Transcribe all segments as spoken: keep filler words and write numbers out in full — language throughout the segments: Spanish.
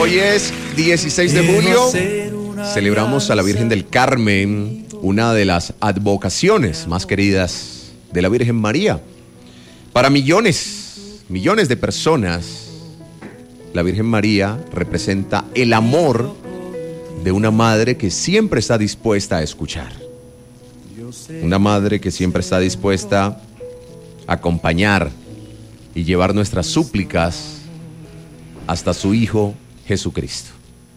Hoy es dieciséis de julio, celebramos a la Virgen del Carmen, una de las advocaciones más queridas de la Virgen María. Para millones, millones de personas, la Virgen María representa el amor de una madre que siempre está dispuesta a escuchar. Una madre que siempre está dispuesta a acompañar y llevar nuestras súplicas hasta su Hijo Jesucristo.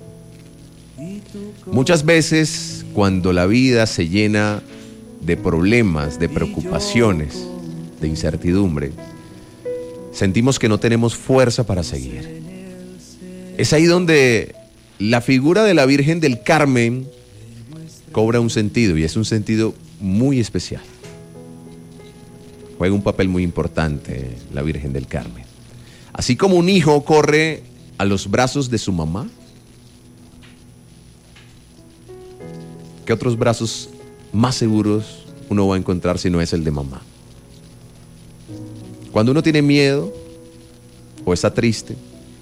Muchas veces, cuando la vida se llena de problemas, de preocupaciones, de incertidumbre, sentimos que no tenemos fuerza para seguir. Es ahí donde la figura de la Virgen del Carmen cobra un sentido, y es un sentido muy especial. Juega un papel muy importante la Virgen del Carmen. Así como un hijo corre a los brazos de su mamá, ¿qué otros brazos más seguros uno va a encontrar si no es el de mamá? Cuando uno tiene miedo o está triste,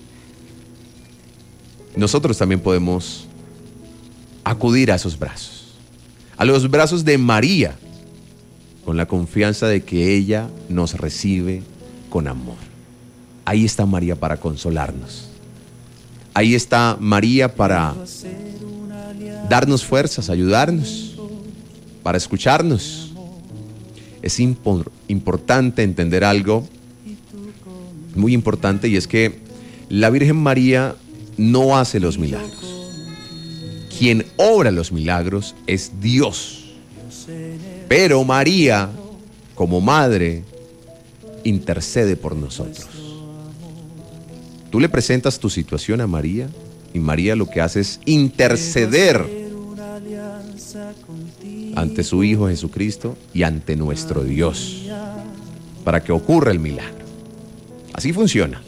nosotros también podemos acudir a esos brazos, a los brazos de María, con la confianza de que ella nos recibe con amor. Ahí está María para consolarnos. Ahí está María para darnos fuerzas, ayudarnos, para escucharnos. Es impor- importante entender algo muy importante, y es que la Virgen María no hace los milagros. Quien obra los milagros es Dios. Pero María, como madre, intercede por nosotros. Tú le presentas tu situación a María, y María lo que hace es interceder ante su Hijo Jesucristo y ante nuestro Dios para que ocurra el milagro. Así funciona.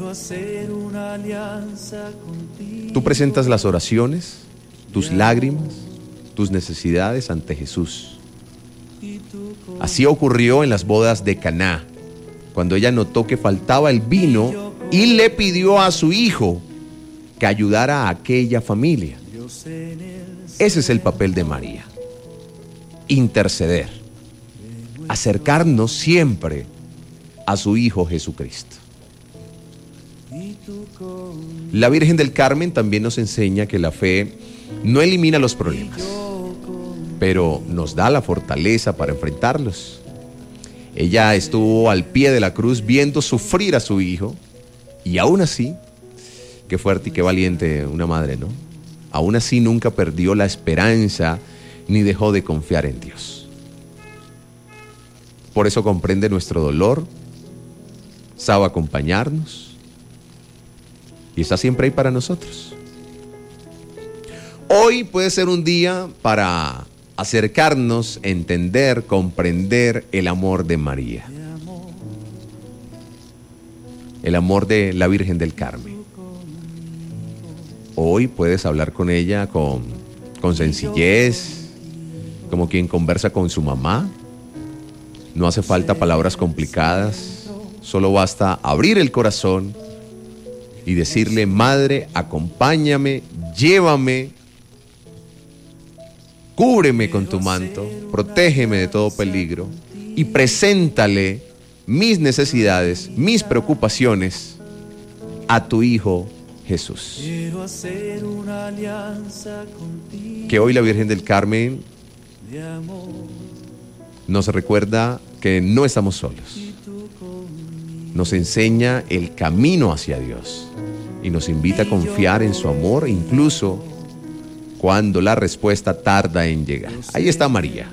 Tú presentas las oraciones, tus lágrimas, tus necesidades ante Jesús. Así ocurrió en las bodas de Caná, cuando ella notó que faltaba el vino y le pidió a su hijo que ayudara a aquella familia. Ese es el papel de María: interceder, acercarnos siempre a su Hijo Jesucristo. La Virgen del Carmen también nos enseña que la fe no elimina los problemas, pero nos da la fortaleza para enfrentarlos. Ella estuvo al pie de la cruz viendo sufrir a su hijo, y aún así, qué fuerte y qué valiente una madre, ¿no? Aún así nunca perdió la esperanza ni dejó de confiar en Dios. Por eso comprende nuestro dolor, sabe acompañarnos y está siempre ahí para nosotros. Hoy puede ser un día para acercarnos, entender, comprender el amor de María, el amor de la Virgen del Carmen. Hoy puedes hablar con ella con, con sencillez, como quien conversa con su mamá. No hace falta palabras complicadas, solo basta abrir el corazón y decirle: Madre, acompáñame, llévame, cúbreme con tu manto, protégeme de todo peligro, y preséntale mis necesidades, mis preocupaciones a tu Hijo Jesús. Que hoy la Virgen del Carmen nos recuerda que no estamos solos. Nos enseña el camino hacia Dios y nos invita a confiar en su amor, incluso cuando la respuesta tarda en llegar. Ahí está María.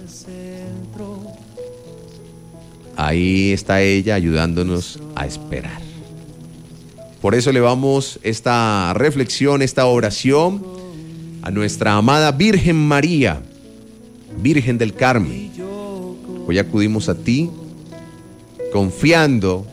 Ahí está ella ayudándonos a esperar. Por eso elevamos esta reflexión, esta oración a nuestra amada Virgen María, Virgen del Carmen. Hoy acudimos a ti confiando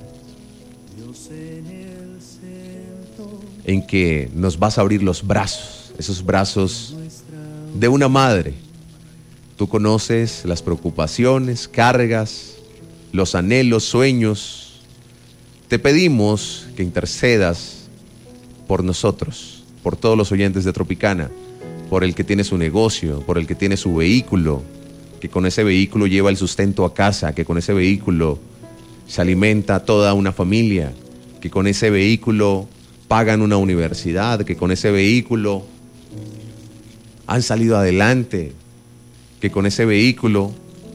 en que nos vas a abrir los brazos, esos brazos de una madre. Tú conoces las preocupaciones, cargas, los anhelos, sueños. Te pedimos que intercedas por nosotros, por todos los oyentes de Tropicana, por el que tiene su negocio, por el que tiene su vehículo, que con ese vehículo lleva el sustento a casa, que con ese vehículo se alimenta toda una familia, que con ese vehículo pagan una universidad, que con ese vehículo han salido adelante, que con ese vehículo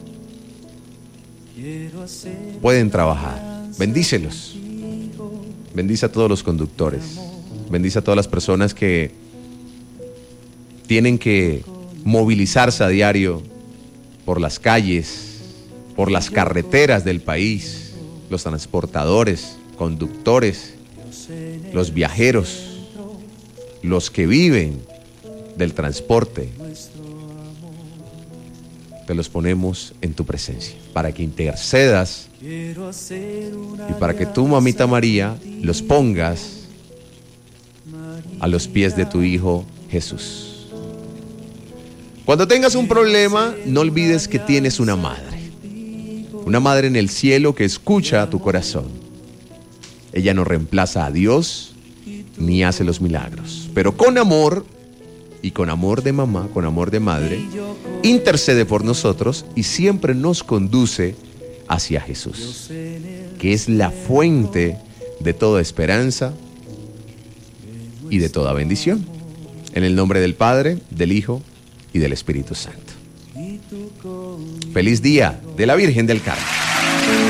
pueden trabajar. Bendícelos. Bendice a todos los conductores. Bendice a todas las personas que tienen que movilizarse a diario por las calles, por las carreteras del país, los transportadores, conductores, los viajeros, los que viven del transporte. Te los ponemos en tu presencia para que intercedas y para que tú, mamita María, los pongas a los pies de tu Hijo Jesús. Cuando tengas un problema, no olvides que tienes una madre. Una madre en el cielo que escucha tu corazón. Ella no reemplaza a Dios ni hace los milagros, pero con amor y con amor de mamá, con amor de madre, intercede por nosotros y siempre nos conduce hacia Jesús, que es la fuente de toda esperanza y de toda bendición. En el nombre del Padre, del Hijo y del Espíritu Santo. Feliz día de la Virgen del Carmen.